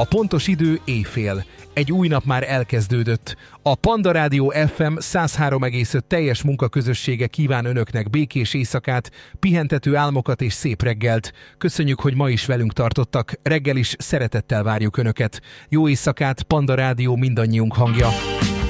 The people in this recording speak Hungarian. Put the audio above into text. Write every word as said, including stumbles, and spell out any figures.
A pontos idő éjfél. Egy új nap már elkezdődött. A Panda Rádió ef em száz három egész öt teljes munkaközössége kíván önöknek békés éjszakát, pihentető álmokat és szép reggelt. Köszönjük, hogy ma is velünk tartottak. Reggel is szeretettel várjuk önöket. Jó éjszakát, Panda Rádió, mindannyiunk hangja.